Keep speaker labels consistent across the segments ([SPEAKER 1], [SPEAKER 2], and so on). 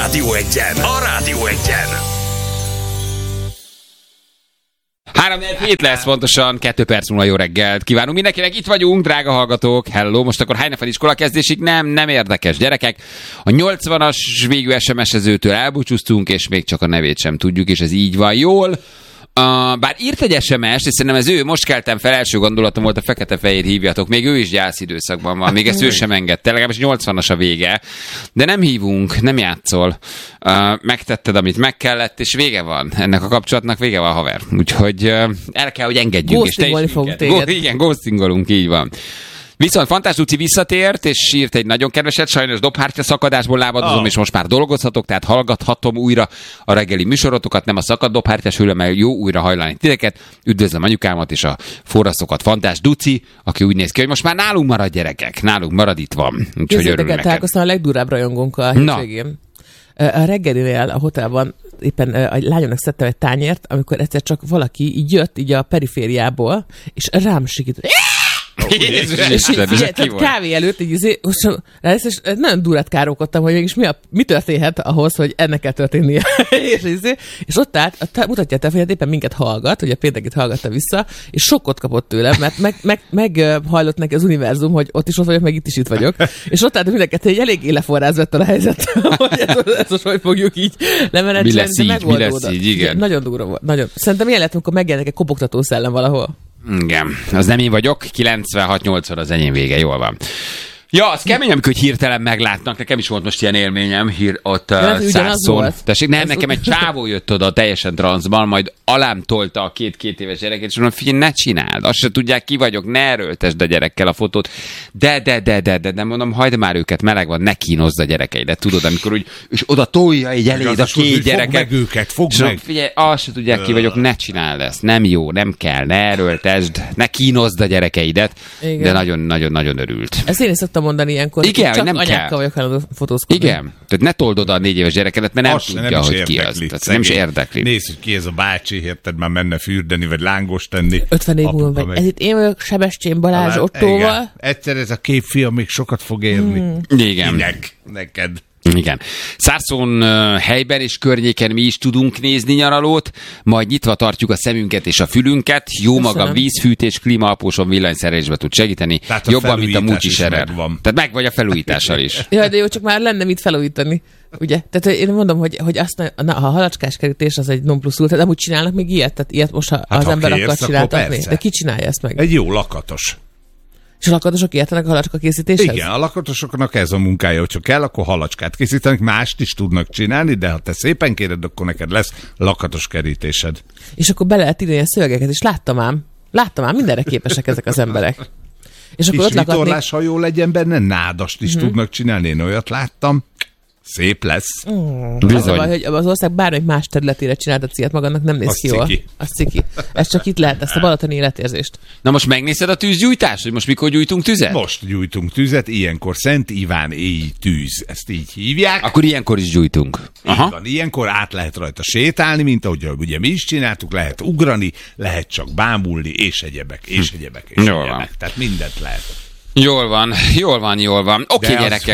[SPEAKER 1] Rádió Egyen. A Rádió Egyen.
[SPEAKER 2] 3-4 lesz pontosan, 2 perc múlva jó reggelt kívánunk mindenkinek, itt vagyunk, drága hallgatók, hello, most akkor Heineken iskola kezdésig nem érdekes gyerekek, a 80-as végű SMS-ezőtől elbúcsúztunk, és még csak a nevét sem tudjuk, és ez így van jól. Bár írt egy SMS-t, és szerintem ez ő, most keltem fel, első gondolatom volt, a fekete-fehér hívjatok, még ő is gyász időszakban van, még ezt ő sem engedte, legalábbis 80-as a vége, de nem hívunk, nem játszol, megtetted, amit meg kellett, és vége van, ennek a kapcsolatnak vége van, haver, úgyhogy el kell, hogy engedjünk, és te is minket. Igen, ghostingolunk, így van. Viszont Fantás Luci visszatért, és írt egy nagyon kedveset, sajnos dobhártya szakadásból lábadozom, és most már dolgozhatok, tehát hallgathatom újra a reggeli műsorotokat, nem a szakadt dobhártyás hőlemmel, jó újra hajlani titeket. Üdvözlöm anyukámat és a forraszokat, Fantás Duci, aki úgy néz ki, hogy most már nálunk marad gyerekek, nálunk marad, itt van. Úgyhogy örülök neked.
[SPEAKER 3] Találkoztam a legdurább rajongónkkal a hétvégén. A reggelinél a hotelban éppen a lányomnak szedtem egy tányért, amikor egyszer csak valaki így jött így a perifériából, és rám sikított. És kávé előtt így és nagyon durát káromkodtam, hogy mégis mi történhet ahhoz, hogy ennek kell történnie. és ott állt, mutatja a telefonját, éppen minket hallgat, ugye péntekit hallgatta vissza, és sokkot kapott tőlem, mert meghajlott neki az univerzum, hogy ott is ott vagyok, meg itt is itt vagyok. És ott állt mindenket, hogy elég éleforrázvettel a helyzet, hogy ezt most hogy fogjuk így lemenedzselni, de megoldódott.
[SPEAKER 2] Igen.
[SPEAKER 3] Nagyon durva volt. Nagyon. Szerintem ilyen lett, amikor megjelennek egy kopogtató szellem valahol.
[SPEAKER 2] Igen, az nem én vagyok, 96-80 az enyém vége, jól van. Ja, az kemény, amikor hirtelen meglátnak, nekem is volt most ilyen élményem, ott Szárszón. Nem, nekem egy csávó jött oda teljesen transzban, majd alám tolta a 2 éves gyereket, és mondom, figyelj, ne csináld, azt se tudják, ki vagyok, ne erőltesd a gyerekkel a fotót, de mondom, hagyd már őket, meleg van, ne kínozd a gyerekeidet, tudod, amikor úgy, és oda tolja egy eléd a 2 gyereket.
[SPEAKER 4] Fogd meg.
[SPEAKER 2] Figyelj, azt se tudják, ki vagyok, ne csináld ezt, nem jó, nem kell, ne erőltesd, ne kínozd a gyerekeidet, igen. De nagyon-nagyon örült.
[SPEAKER 3] Ezt én is szoktam mondani ilyenkor,
[SPEAKER 2] igen,
[SPEAKER 3] csak
[SPEAKER 2] nem
[SPEAKER 3] anyákkal vagyok hajlandó fotózkodni.
[SPEAKER 2] Igen, tehát ne told oda a 4 éves gyerekedet, mert nem tudja, hogy ki az. Nem is érdekli.
[SPEAKER 4] Nézd, hogy ki ez a bácsi, érted, már menne fürdeni, vagy lángos tenni.
[SPEAKER 3] 50 év múlva vagy. Ez itt én vagyok Sebestyén Balázs Ottóval.
[SPEAKER 4] Egyszer ez a képfia még sokat fog érni.
[SPEAKER 2] Igen.
[SPEAKER 4] Neked.
[SPEAKER 2] Igen. Szárszón helyben és környéken mi is tudunk nézni nyaralót, majd nyitva tartjuk a szemünket és a fülünket. Jó magam, vízfűtés, klímaapóson, villanyszerelésbe tud segíteni. Jobban, mint a Mucsi Erer. Tehát meg vagy a felújítással is.
[SPEAKER 3] Jaj, de jó, csak már lenne mit felújítani. Ugye? Tehát én mondom, hogy azt, a halacskás kerítés az egy non plus ultra, de amúgy csinálnak még ilyet? Tehát ilyet most az ember akar csináltatni. De ki csinálja ezt meg?
[SPEAKER 4] Egy jó lakatos.
[SPEAKER 3] És a lakatosok értenek a halacska készítéshez?
[SPEAKER 4] Igen, a lakatosoknak ez a munkája, hogy csak kell, akkor halacskát készítenek, mást is tudnak csinálni, de ha te szépen kéred, akkor neked lesz lakatos kerítésed.
[SPEAKER 3] És akkor bele lehet írni a szövegeket, és láttam ám, mindenre képesek ezek az emberek. És akkor ott
[SPEAKER 4] vitorlás hajó legyen benne, nádast is tudnak csinálni, én olyat láttam. Szép lesz.
[SPEAKER 3] Az a baj, hogy az ország bármelyik más területére csináltat ilyet magadnak, nem néz ki jól. Az ciki. Ez csak itt lehet, ezt a balatoni életérzést.
[SPEAKER 2] Na most megnézed a tűzgyújtást, hogy most mikor gyújtunk tüzet?
[SPEAKER 4] Most gyújtunk tüzet, ilyenkor Szent Iván éji tűz. Ezt így hívják.
[SPEAKER 2] Akkor ilyenkor is gyújtunk.
[SPEAKER 4] Aha. Van, ilyenkor át lehet rajta sétálni, mint ahogy ugye mi is csináltuk, lehet ugrani, lehet csak bámulni, és egyebek. Tehát mindent lehet.
[SPEAKER 2] Jól van. Oké, gyerekek.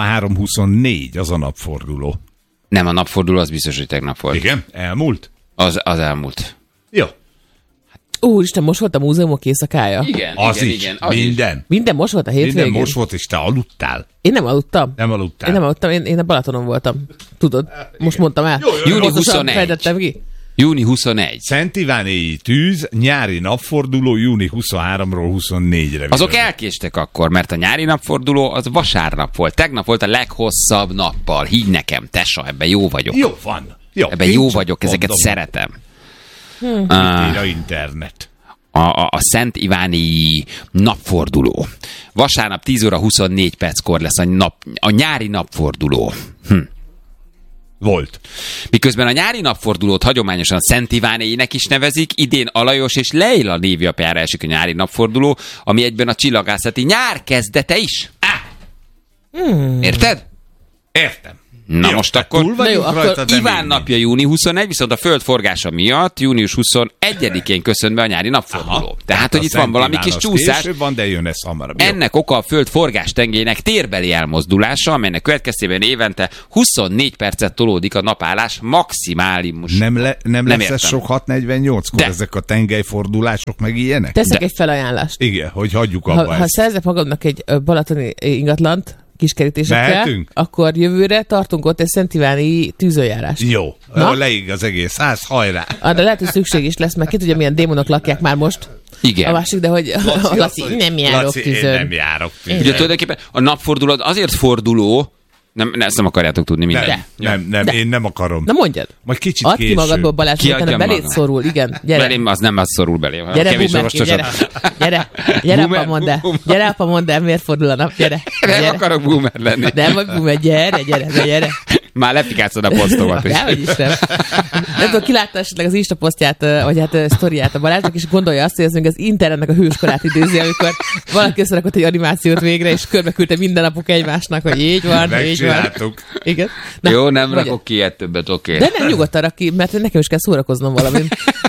[SPEAKER 4] 23-24 az a napforduló.
[SPEAKER 2] Nem, a napforduló az biztos, hogy tegnap volt.
[SPEAKER 4] Igen? Elmúlt?
[SPEAKER 2] Az elmúlt.
[SPEAKER 4] Jó.
[SPEAKER 3] Úristen, most volt a múzeumok éjszakája?
[SPEAKER 2] Igen.
[SPEAKER 4] Minden.
[SPEAKER 3] Minden most volt a hétvégén?
[SPEAKER 4] Minden most volt, és te aludtál.
[SPEAKER 3] Én nem aludtam. Én a Balatonon voltam. Tudod? Most mondtam el.
[SPEAKER 2] Júni 21.
[SPEAKER 3] Fejtettem ki.
[SPEAKER 2] Júni 21.
[SPEAKER 4] Szent Iván éji tűz, nyári napforduló júni 23-ról 24-re.
[SPEAKER 2] Azok elkéstek akkor, mert a nyári napforduló az vasárnap volt. Tegnap volt a leghosszabb nappal. Higgy nekem, tesa, ebben jó vagyok.
[SPEAKER 4] Jó van.
[SPEAKER 2] Ebben jó vagyok, ezeket szeretem.
[SPEAKER 4] Mit ír a internet?
[SPEAKER 2] A Szent Iváni napforduló. Vasárnap 10 óra 24 perckor lesz a nyári napforduló.
[SPEAKER 4] Volt.
[SPEAKER 2] Miközben a nyári napfordulót hagyományosan Szent Ivánéinek is nevezik, idén Alajos és Leila névjapjára esik a nyári napforduló, ami egyben a csillagászati nyár kezdete is. Érted?
[SPEAKER 4] Értem.
[SPEAKER 2] Na
[SPEAKER 4] jó,
[SPEAKER 2] most akkor Iván
[SPEAKER 4] még
[SPEAKER 2] napja júni 21, viszont a föld forgása miatt június 21-én köszön be a nyári napforduló. Tehát, hogy itt van valami kis csúszás.
[SPEAKER 4] Később van, de jön ez hamarabb.
[SPEAKER 2] Ennek oka a föld forgástengelyének térbeli elmozdulása, amelynek következtében évente 24 percet tolódik a napállás maximális.
[SPEAKER 4] Nem lesz ez sok 6:48-kor ezek a tengelyfordulások meg ilyenek?
[SPEAKER 3] Teszek egy felajánlást.
[SPEAKER 4] Igen, hogy hagyjuk abba ezt.
[SPEAKER 3] Ha szerzek magadnak egy balatoni ingatlant, kiskerítésekkel, akkor jövőre tartunk ott egy Szent Iváni tűzöljárást.
[SPEAKER 4] Jó, leig az egész ház, hajrá!
[SPEAKER 3] De lehet, hogy szükség is lesz, mert ki tudja, milyen démonok lakják már most.
[SPEAKER 2] Igen.
[SPEAKER 3] A másik, de hogy Laci, nem járok tűzön.
[SPEAKER 4] Nem járok tűzön.
[SPEAKER 2] Ugye tulajdonképpen a napforduló azért forduló, ezt nem akarjátok tudni minden.
[SPEAKER 4] Nem, én nem akarom.
[SPEAKER 3] Na mondjad.
[SPEAKER 4] Majd kicsit
[SPEAKER 3] add ki magadból, Balázs, hogy beléd szorul, igen. Gyere.
[SPEAKER 2] Belém az nem az szorul belém.
[SPEAKER 3] Gyere, apa, mondd el, miért fordul a nap, gyere.
[SPEAKER 2] Nem akarok boomer lenni.
[SPEAKER 3] Nem vagy boomer, gyere.
[SPEAKER 2] Már lefikáztad a posztomat is.
[SPEAKER 3] Dehogy is nem. Nem tudom, ki látta esetleg az Insta posztját, vagy hát sztoriát a Balázsnak, és gondolja azt, hogy ez még az internetnek a hőskorát idézi, amikor valaki összerakott egy animációt végre, és körbeküldte minden napok egymásnak, hogy így van. Igen.
[SPEAKER 2] Na, jó, nem rakok ki ilyet többet, oké.
[SPEAKER 3] De nem, nyugodtan rak ki, mert nekem is kell szórakoznom valamin.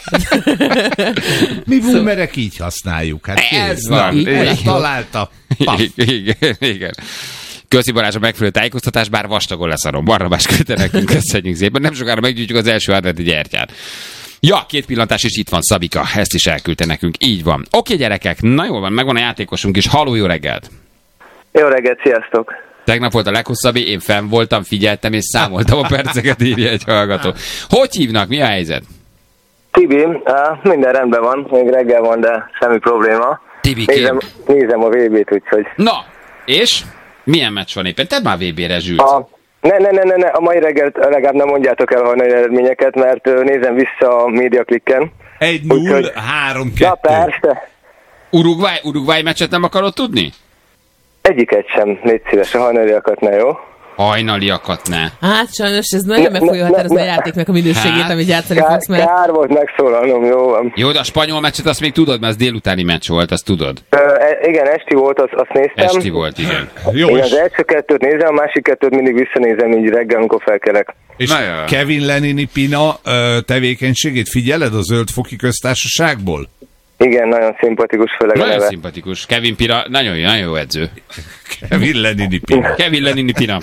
[SPEAKER 4] Mi boomerek így használjuk. Hát
[SPEAKER 2] ez van.
[SPEAKER 4] Találta.
[SPEAKER 2] Igen. Köszi Balázs a megfelelő tájékoztatás, bár vastagon leszarom. Barnabás küldte nekünk, köszönjük szépen. Nem sokára meggyújtjuk az első adventi gyertyát. Ja, 2 pillantás, és itt van Szabika. Ezt is elküldte nekünk. Így van. Oké, gyerekek, na jól van, megvan a játékosunk is. Halló, jó reggelt!
[SPEAKER 5] Jó reggelt, sziasztok!
[SPEAKER 2] Tegnap volt a leghosszabb, én fenn voltam, figyeltem és számoltam a perceket, írja egy hallgató. Hogy hívnak? Mi a helyzet?
[SPEAKER 5] Tibi, minden rendben van, még reggel van, de semmi probléma.
[SPEAKER 2] Tibi,
[SPEAKER 5] nézem a VB-t, úgyhogy...
[SPEAKER 2] Na, és? Milyen meccs van éppen? Te már VB-re zsűrsz.
[SPEAKER 5] Ne, a mai reggelt legalább nem mondjátok el a nagy eredményeket, mert nézem vissza a MediaClicken.
[SPEAKER 4] 1-0, 3-2.
[SPEAKER 5] Na persze.
[SPEAKER 2] Uruguay meccset nem akarod tudni?
[SPEAKER 5] Egyiket sem, légy szíves, a hajnaliakat ne, jó?
[SPEAKER 2] Hajnaliakat ne.
[SPEAKER 3] Hát sajnos ez nagyon meg fogja határozni a játéknak a minőségét, amit játszani fogsz, mert...
[SPEAKER 5] Kár volt megszólalnom, jó van.
[SPEAKER 2] Jó, de a spanyol meccset azt még tudod, mert az délutáni meccs volt, azt tudod.
[SPEAKER 5] Igen, esti volt, azt néztem.
[SPEAKER 2] Esti volt, igen.
[SPEAKER 4] Jó,
[SPEAKER 5] én az első 2-t nézem, a másik 2-t mindig visszanézem így reggel, amikor felkelek.
[SPEAKER 4] És Kevin Lenini Pina tevékenységét figyeled a Zöldfoki Köztársaságból?
[SPEAKER 5] Igen, nagyon szimpatikus, főleg
[SPEAKER 2] nagyon
[SPEAKER 5] a neve.
[SPEAKER 2] Szimpatikus. Kevin Pina, nagyon jó edző.
[SPEAKER 4] Kevin Lenini Pina.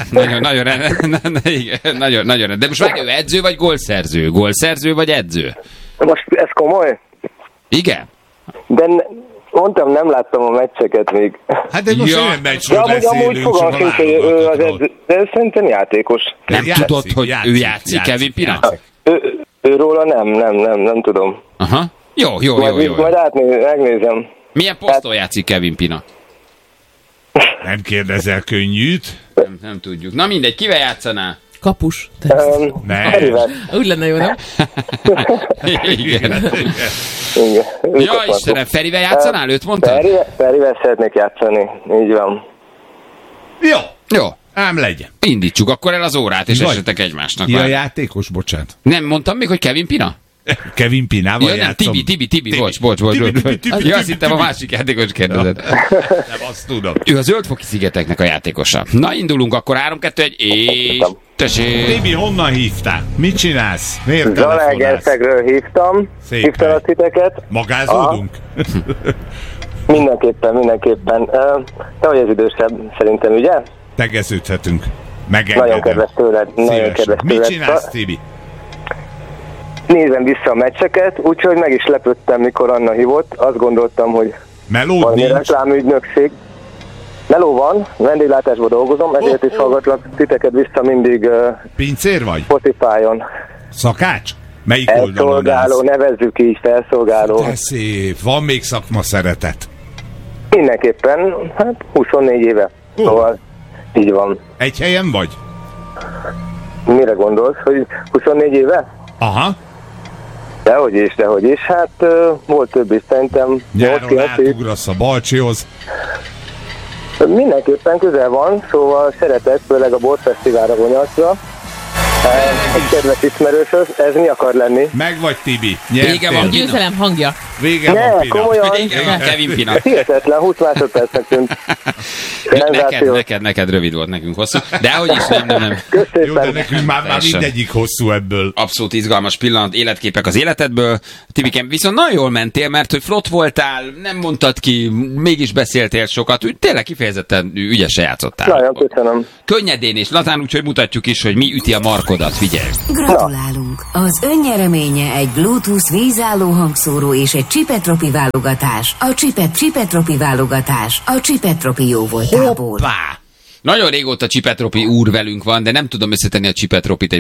[SPEAKER 4] Nagyon. De most vágja, ő edző vagy gólszerző? Gólszerző vagy edző?
[SPEAKER 5] Most ez komoly?
[SPEAKER 2] Igen.
[SPEAKER 5] De mondtam, nem láttam a meccseket még.
[SPEAKER 4] Hát de most olyan meccsről
[SPEAKER 5] amúgy fogalmam sincs, hogy ő az edző. De szerintem játékos.
[SPEAKER 2] Nem tudod, hogy ő játszik, Kevin Pina?
[SPEAKER 5] Őróla nem tudom.
[SPEAKER 2] Aha. Jó.
[SPEAKER 5] Majd megnézem.
[SPEAKER 2] Milyen poszton játszik Kevin Pina?
[SPEAKER 4] Nem kérdezel könnyűt?
[SPEAKER 2] Nem tudjuk. Na mindegy, kivel játszanál?
[SPEAKER 3] Kapus. Úgy lenne jó, nem?
[SPEAKER 2] Igen. Ja, Istenem, Ferivel játszanál? Őt mondtad?
[SPEAKER 5] Ferivel szeretnék játszani. Így van.
[SPEAKER 4] Jó. Ám legyen.
[SPEAKER 2] Indítsuk akkor el az órát, és esetek egymásnak.
[SPEAKER 4] Ki a játékos, bocsánat?
[SPEAKER 2] Nem mondtam még, hogy Kevin Pina?
[SPEAKER 4] Kevin Pinával játszom.
[SPEAKER 2] Tibi, bocs. Ja, azt hittem a másik játékos kérdezett.
[SPEAKER 4] Nem, azt tudom.
[SPEAKER 2] Ő a Zöldfoki szigeteknek a játékosa. Na, indulunk akkor 3-2-1, és... Tessék!
[SPEAKER 4] Tibi, honnan hívtál? Mit csinálsz? Miért telefonálsz?
[SPEAKER 5] Zalaegerszegről hívtam. Hívtalak titeket.
[SPEAKER 4] Magázódunk?
[SPEAKER 5] Mindenképpen. Te vagy az idősebb, szerintem, ugye?
[SPEAKER 4] Tegeződhetünk. Megengedem.
[SPEAKER 5] Nagyon kedves tőled.
[SPEAKER 4] Mit csinálsz, Tibi?
[SPEAKER 5] Nézem vissza a meccseket, úgyhogy meg is lepődtem, mikor Anna hívott. Azt gondoltam, hogy valami reklámügynökség. Meló van, vendéglátásban dolgozom, ezért is hallgatlak titeket vissza mindig
[SPEAKER 4] Pincér vagy?
[SPEAKER 5] Spotify-on.
[SPEAKER 4] Szakács? Melyik oldalon?
[SPEAKER 5] Felszolgáló, nevezzük így, felszolgáló.
[SPEAKER 4] De szép, van még szakma szeretet.
[SPEAKER 5] Mindenképpen, hát 24 éve. Szóval így van.
[SPEAKER 4] Egy helyen vagy?
[SPEAKER 5] Mire gondolsz, hogy 24 éve?
[SPEAKER 4] Aha.
[SPEAKER 5] Dehogy is. Hát volt több is, szerintem.
[SPEAKER 4] Nyáron átugrasz a Balcsihoz.
[SPEAKER 5] Mindenképpen közel van, szóval szeretek, főleg a Borfesztiválra Gonyacra. Egy kedves ismerősös, ez mi akar lenni?
[SPEAKER 4] Meg vagy, Tibi.
[SPEAKER 3] Igen, van. Győzelem hangja.
[SPEAKER 4] Vége van, Pina.
[SPEAKER 5] Komolyan.
[SPEAKER 2] Vége van, Kevin Pina.
[SPEAKER 5] Hihetetlen, 20 másodpercnek tűnt.
[SPEAKER 2] Neked rövid volt, nekünk hosszú. De ahogy is nem.
[SPEAKER 4] Jó, de nekünk már mindegyik hosszú ebből.
[SPEAKER 2] Abszolút izgalmas pillanat, életképek az életedből. Tibikem, viszont nagyon jól mentél, mert hogy flott voltál, nem mondtad ki, mégis beszéltél sokat, úgy tényleg kifejezetten ügyesen játszottál.
[SPEAKER 5] Nagyon köszönöm.
[SPEAKER 2] Könnyedén és lazán, úgyhogy mutatjuk is, hogy mi üti a markodat, figyelj.
[SPEAKER 6] Gratulálunk! Az önnyereménye egy Bluetooth vízálló hangszóró és egy Csipetropi válogatás. A Csipetropi válogatás. A Csipetropi jó voltából.
[SPEAKER 2] Nagyon régóta Csipetropi úr velünk van, de nem tudom összetenni a Csipetropit egy